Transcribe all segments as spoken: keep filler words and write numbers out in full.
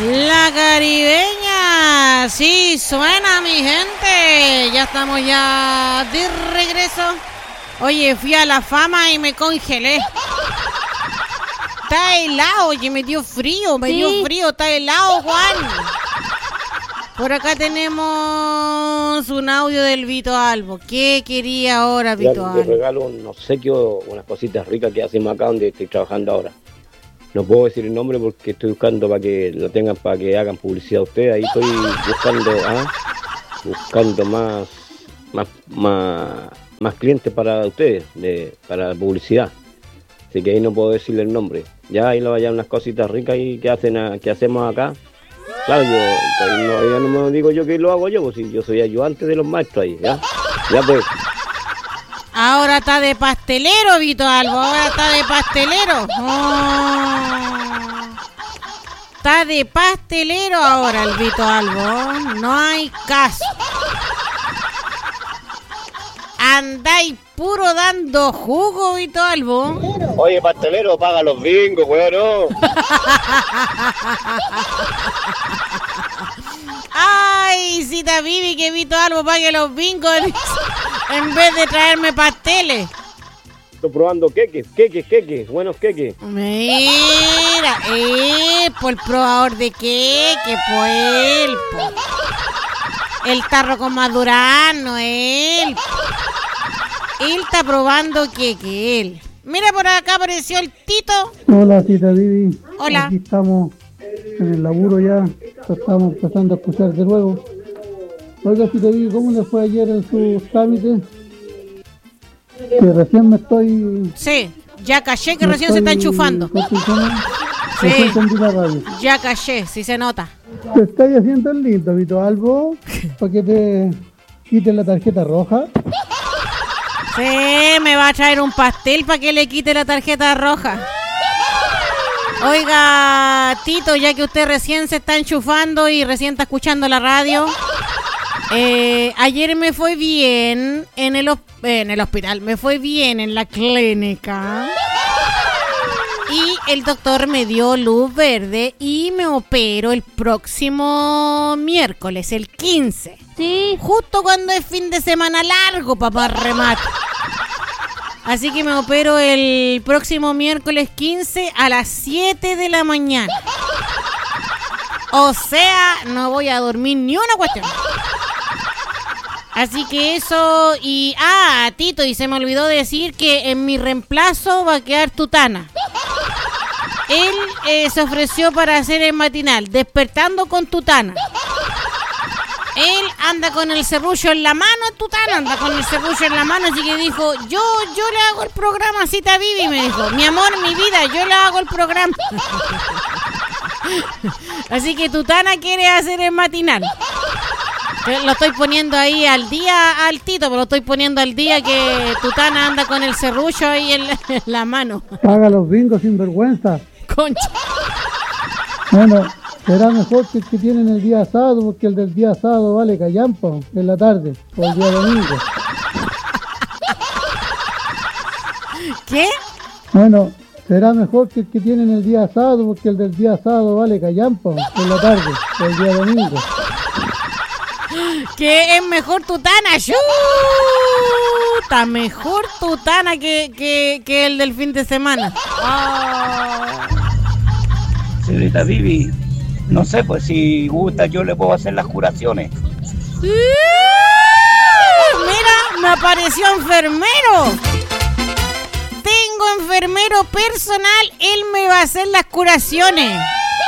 La caribeña, sí, suena mi gente. Ya estamos ya de regreso. Oye, fui a la fama y me congelé. Está helado, oye, me dio frío, me ¿Sí? dio frío, está helado, Juan. Por acá tenemos un audio del Vito Albo. ¿Qué quería ahora, Vito Albo? Te regalo un obsequio, unas cositas ricas que hacemos acá donde estoy trabajando ahora. No puedo decir el nombre porque estoy buscando para que lo tengan, para que hagan publicidad a ustedes. Ahí estoy buscando, ¿ah? buscando más, más, más, más clientes para ustedes, de, para la publicidad. Así que ahí no puedo decirle el nombre. Ya ahí lo vayan unas cositas ricas y que hacen, a, que hacemos acá. Claro, yo no, ya no me digo yo que lo hago yo, pues si yo soy ayudante de los maestros ahí, ¿ya? Ya pues. Ahora está de pastelero, Vito Albo, ahora está de pastelero. Oh. Está de pastelero ahora el Vito Albo, no hay caso. Andáis puro dando jugo, Vito Albo. Oye, pastelero, paga los bingos, weón, no. Ay, cita Vivi, que Vito Albo pague los bingos en vez de traerme pasteles. Estoy probando queques, queques, queques, buenos queques. Mira, eh, por el probador de queques, por él, po. El tarro con madurano, él. Él está probando queque, él. Mira, por acá apareció el Tito. Hola, tita Vivi. Hola. Aquí estamos en el laburo ya. Estamos empezando a escuchar de nuevo. Oiga, tita Vivi, ¿cómo le fue ayer en sus trámites? Que recién me estoy... Sí, ya caché que recién se está enchufando. Sí, ya caché, sí se nota. Te estáis haciendo el lindo, Vito Albo, para que te quiten la tarjeta roja. Sí, me va a traer un pastel para que le quite la tarjeta roja. Oiga, Tito, ya que usted recién se está enchufando y recién está escuchando la radio, eh, ayer me fue bien en el, en el hospital, me fue bien en la clínica. Y el doctor me dio luz verde y me opero el próximo miércoles, el quince. Sí. Justo cuando es fin de semana largo, papá, remate. Así que me opero el próximo miércoles quince a las siete de la mañana. O sea, no voy a dormir ni una cuestión. Así que eso, y... Ah, Tito, y se me olvidó decir que en mi reemplazo va a quedar Tutana. Él eh, se ofreció para hacer el matinal, Despertando con Tutana. Él anda con el serrucho en la mano, Tutana anda con el serrucho en la mano, así que dijo, yo, yo le hago el programa, Cita Vivi, me dijo, mi amor, mi vida, yo le hago el programa. Así que Tutana quiere hacer el matinal. Lo estoy poniendo ahí al día al Tito, pero lo estoy poniendo al día que Tutana anda con el serrucho ahí en la, en la mano. Paga los bingos sin vergüenza. Concha. Bueno, será mejor que el que tienen el día sábado, porque el del día sábado vale callampa en la tarde, o el día domingo. ¿Qué? Bueno, será mejor que el que tienen el día sábado, porque el del día sábado vale callampa en la tarde, o el día domingo. Que es mejor Tutana, está mejor Tutana que, que, que el del fin de semana. Oh. Señorita Vivi, no sé, pues si gusta yo le puedo hacer las curaciones. Mira, me apareció enfermero. Tengo enfermero personal, él me va a hacer las curaciones.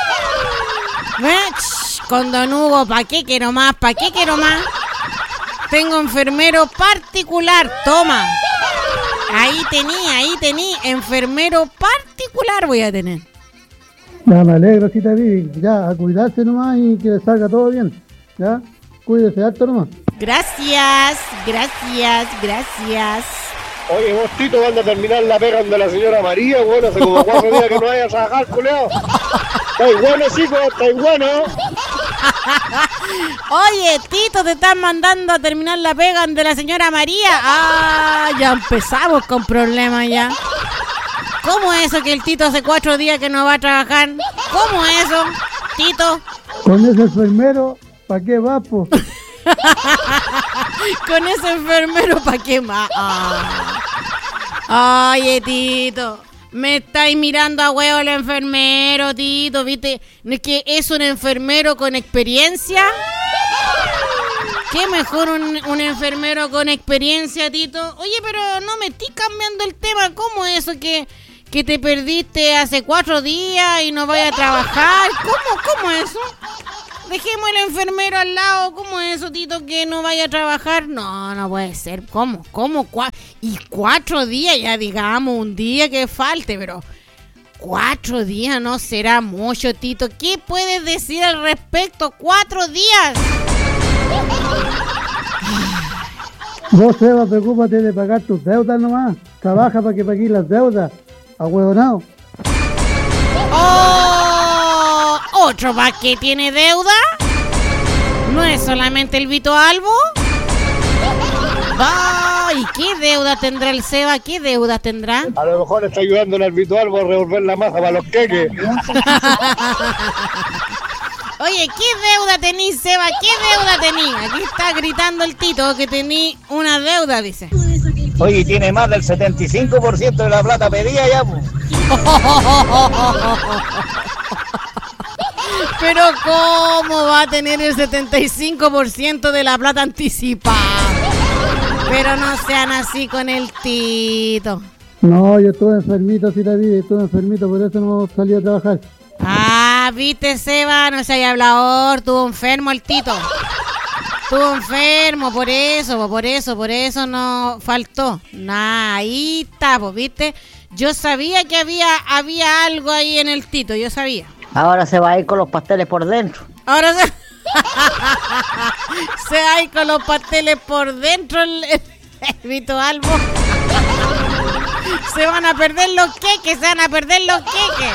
¿Ves? Con Don Hugo, ¿pa' qué quiero más? ¿Pa' qué quiero más? Tengo enfermero particular, toma. Ahí tenía, ahí tenía, enfermero particular voy a tener. Ya, me alegro, Cita Vivi. Ya, a cuidarse nomás y que le salga todo bien. Ya, cuídese harto nomás. Gracias, gracias, gracias. Oye, vos, Tito, van a terminar la pega de la señora María, bueno, hace como cuatro días que no vaya a trabajar, culeado. Estáis bueno, chicos, estáis bueno. Oye, Tito, te están mandando a terminar la pega de la señora María. Ah, ya empezamos con problemas ya. ¿Cómo es eso que el Tito hace cuatro días que no va a trabajar? ¿Cómo es eso, Tito? Con ese enfermero, ¿para qué va, po? Con ese enfermero, ¿para qué más? Ah. Oye, Tito, me estáis mirando a huevo el enfermero, Tito, ¿viste? ¿No es que es un enfermero con experiencia? ¿Qué mejor un, un enfermero con experiencia, Tito? Oye, pero no me estoy cambiando el tema. ¿Cómo es eso que, que te perdiste hace cuatro días y no vayas a trabajar? ¿Cómo, cómo es eso? Dejemos el enfermero al lado. ¿Cómo es eso, Tito, que no vaya a trabajar? No, no puede ser. ¿Cómo? ¿Cómo? Cua- y cuatro días, ya digamos, un día que falte, pero cuatro días no será mucho, Tito. ¿Qué puedes decir al respecto? ¡Cuatro días! Vos, Seba, preocúpate de pagar tus deudas nomás. Trabaja para que pagues las deudas. Ahueonado. ¡Oh! ¿Otro más que tiene deuda? ¿No es solamente el Vito Albo? ¡Ay! ¿Qué deuda tendrá el Seba? ¿Qué deuda tendrá? A lo mejor está ayudando al habitual a revolver la maja para los queques. Oye, ¿qué deuda tenís, Seba? ¿Qué deuda tenís? Aquí está gritando el Tito que tenís una deuda, dice. Oye, tiene más del setenta y cinco por ciento de la plata pedida ya, pues. Pero ¿cómo va a tener el setenta y cinco por ciento de la plata anticipada? Pero no sean así con el Tito. No, yo estuve enfermito, si la vi, estuve enfermito, por eso no salí a trabajar. Ah, viste, Seba, no se haya hablado, estuvo enfermo el Tito. Estuvo enfermo, por eso, por eso, por eso no faltó. Nah, ahí está, pues, viste. Yo sabía que había, había algo ahí en el Tito, yo sabía. Ahora se va a ir con los pasteles por dentro. Ahora se... se va a ir con los pasteles por dentro el, el, el Vito Albo. Se van a perder los queques, se van a perder los queques.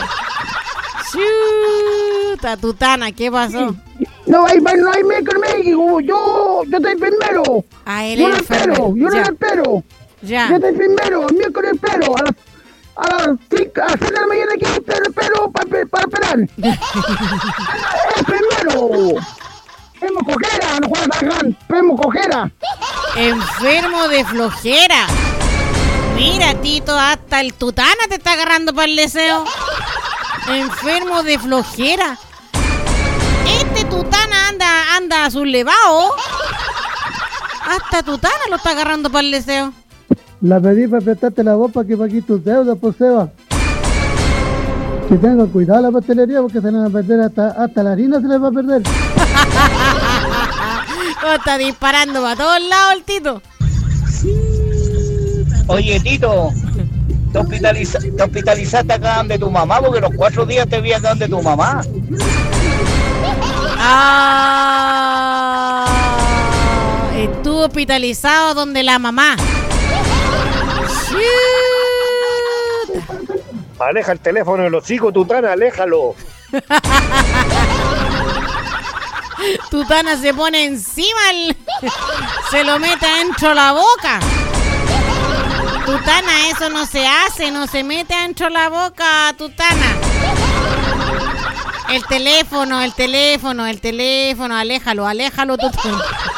Chuta, Tutana, ¿qué pasó? No hay, no hay médico, yo, yo estoy primero. Ah, él yo es no espero, enfermero. yo no Ya. espero. Ya. Yo estoy primero, el miércoles espero. A las, a las cinco, a las seis de la mañana aquí espero, espero para, para esperar. Es primero. Hemos cojera, no juega tan hemos cojera. Enfermo de flojera. Mira, Tito, hasta el Tutana te está agarrando para el deseo. Enfermo de flojera. Este Tutana anda, anda sublevado. Hasta Tutana lo está agarrando para el deseo. La pedí para prestarte la voz para que pagues tus deudas, pues, Seba. Que tengan cuidado la pastelería porque se les va a perder hasta, hasta la harina se les va a perder. Oh, está disparando para todos lados el Tito. Oye, Tito, te, hospitaliza, te hospitalizaste acá donde tu mamá, porque los cuatro días te vi acá donde tu mamá. Ah, estuvo hospitalizado donde la mamá. Aleja el teléfono de los hijos, Tutana, aléjalo. Tutana se pone encima, el... se lo mete adentro de la boca. Tutana, eso no se hace, no se mete adentro de la boca, Tutana. El teléfono, el teléfono, el teléfono, aléjalo, aléjalo, Tutana.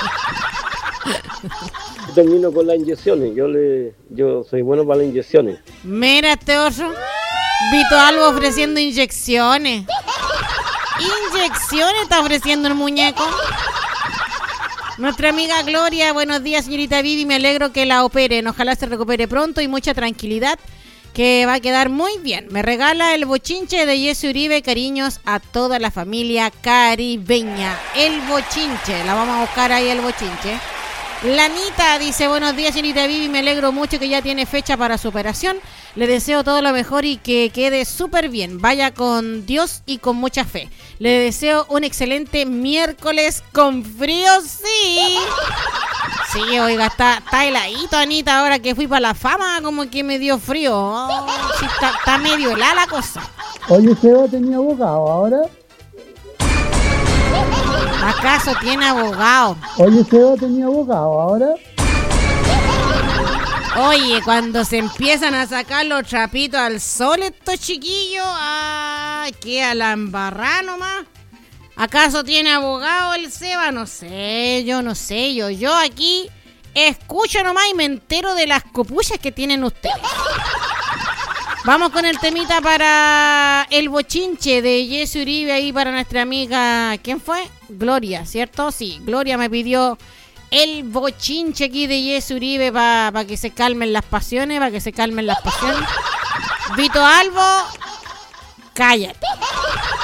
Termino con las inyecciones, yo le, yo soy bueno para las inyecciones. Mira este otro, Vito Albo ofreciendo inyecciones. Inyecciones está ofreciendo el muñeco. Nuestra amiga Gloria, buenos días, señorita Vivi, me alegro que la operen, ojalá se recupere pronto y mucha tranquilidad, que va a quedar muy bien. Me regala el bochinche de Jesse Uribe, cariños a toda la familia caribeña. El bochinche, la vamos a buscar ahí el bochinche. Lanita dice, buenos días, señorita Vivi, me alegro mucho que ya tiene fecha para su operación. Le deseo todo lo mejor y que quede súper bien. Vaya con Dios y con mucha fe. Le deseo un excelente miércoles con frío, sí. Sí, oiga, está, está heladito, Anita, ahora que fui para la fama, como que me dio frío. Oh, sí, está, está medio helada la cosa. Oye, Seba tenía abogado, ¿ahora? ¿Acaso tiene abogado? Oye, Seba tenía abogado, ¿ahora? Oye, cuando se empiezan a sacar los trapitos al sol estos chiquillos, ¡ay, qué a la embarrada nomás! ¿Acaso tiene abogado el Seba? No sé, yo no sé, yo, yo aquí escucho nomás y me entero de las copuchas que tienen ustedes. Vamos con el temita para el bochinche de Jessy Uribe ahí para nuestra amiga, ¿quién fue? Gloria, ¿cierto? Sí, Gloria me pidió el bochinche aquí de Jessy Uribe para pa que se calmen las pasiones, para que se calmen las pasiones. Vito Albo, cállate.